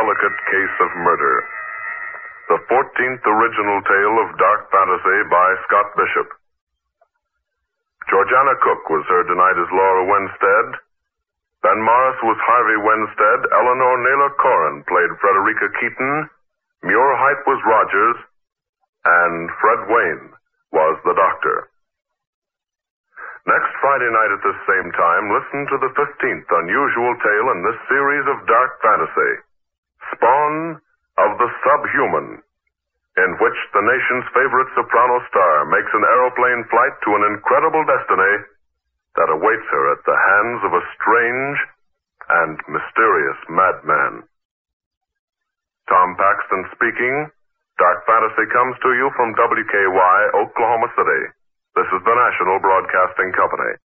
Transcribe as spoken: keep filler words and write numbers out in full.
delicate case of murder. The fourteenth original tale of dark fantasy by Scott Bishop. Georgiana Cook was heard tonight as Laura Winstead. Ben Morris was Harvey Winstead. Eleanor Naylor Corrin played Frederica Keaton. Muir Height was Rogers. And Fred Wayne was the Doctor. Next Friday night at this same time, listen to the fifteenth unusual tale in this series of dark fantasy, Spawn of the Subhuman, in which the nation's favorite soprano star makes an aeroplane flight to an incredible destiny that awaits her at the hands of a strange and mysterious madman. Tom Paxton speaking. Dark Fantasy comes to you from W K Y, Oklahoma City. This is the National Broadcasting Company.